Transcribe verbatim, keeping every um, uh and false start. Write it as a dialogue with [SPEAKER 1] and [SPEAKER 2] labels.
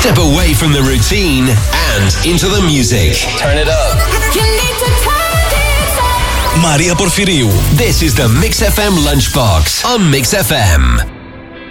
[SPEAKER 1] Step away from the routine and into the music.
[SPEAKER 2] Turn it up.
[SPEAKER 1] Maria Porfiriou. This is the Mix F M Lunchbox on Mix F M.